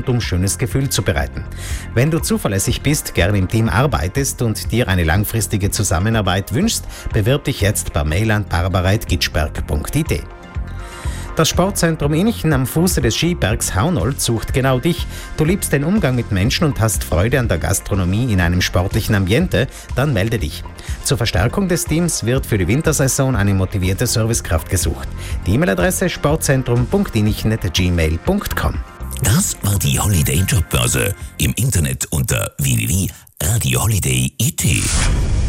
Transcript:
rundum schönes Gefühl zu bereiten. Wenn du zuverlässig bist, gerne im Team arbeitest und dir eine langfristige Zusammenarbeit wünschst, bewirb dich jetzt per Mail an barbara@gitschberg.it. Das Sportzentrum Inchen am Fuße des Skibergs Haunold sucht genau dich. Du liebst den Umgang mit Menschen und hast Freude an der Gastronomie in einem sportlichen Ambiente? Dann melde dich. Zur Verstärkung des Teams wird für die Wintersaison eine motivierte Servicekraft gesucht. Die E-Mail-Adresse sportzentrum.inchen@gmail.com. Das war die Holiday Jobbörse. Im Internet unter www.radioholiday.it.